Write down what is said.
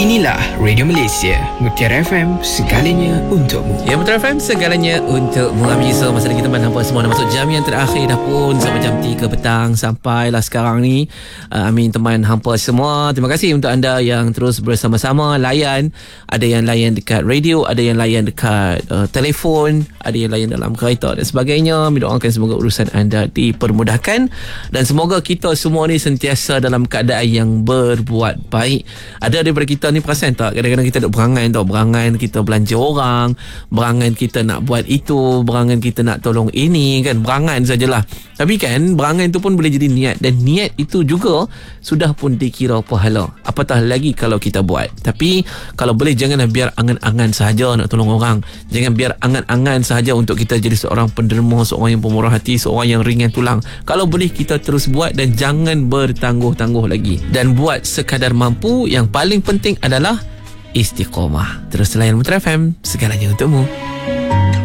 Inilah Radio Malaysia, Mutiara FM, segalanya untukmu. Ya, Mutiara FM, segalanya untukmu. So, masa kita hampa semua dah masuk jam yang terakhir dah pun, sampai jam 3 petang sampailah sekarang ni. Amin teman hampa semua. Terima kasih untuk anda yang terus bersama-sama layan. Ada yang layan dekat radio, ada yang layan dekat telefon, ada yang layan dalam kereta dan sebagainya. Kami doakan semoga urusan anda dipermudahkan dan semoga kita semua ni sentiasa dalam keadaan yang berbuat baik. Ada daripada kita ni perasan tak, kadang-kadang kita duk berangan tau, berangan kita belanja orang, berangan kita nak buat itu, berangan kita nak tolong ini kan, berangan sajalah. Tapi kan berangan tu pun boleh jadi niat, dan niat itu juga sudah pun dikira pahala, apatah lagi kalau kita buat. Tapi kalau boleh janganlah biar angan-angan sahaja nak tolong orang, jangan biar angan-angan sahaja untuk kita jadi seorang penderma, seorang yang pemurah hati, seorang yang ringan tulang. Kalau boleh kita terus buat dan jangan bertangguh-tangguh lagi, dan buat sekadar mampu. Yang paling penting adalah istiqamah. Terus layan Mutiara FM, segalanya untukmu.